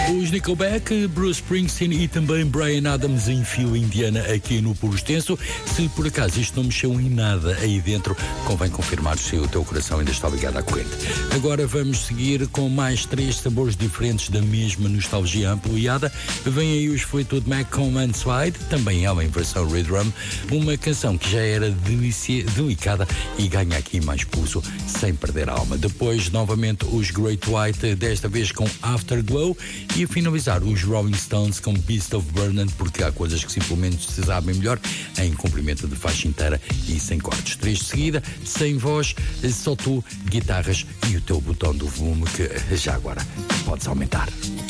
Os Nickelback, Bruce Springsteen e também Bryan Adams em fila indiana aqui no Puro Extenso. Se por acaso isto não mexeu em nada aí dentro, convém confirmar se o teu coração ainda está ligado à corrente. Agora vamos seguir com mais 3 sabores diferentes da mesma nostalgia ampliada. Vem aí os Fleetwood Mac com Landslide, também ela em versão Redrum, uma canção que já era delicada e ganha aqui mais pulso sem perder a alma. Depois, novamente, os Great White, desta vez com Afterglow, e a finalizar os Rolling Stones com Beast of Burden, porque há coisas que simplesmente se sabem melhor em comprimento de faixa inteira e sem cortes. 3 de seguida, sem voz, só tu, guitarras e o teu botão do volume que já agora podes aumentar.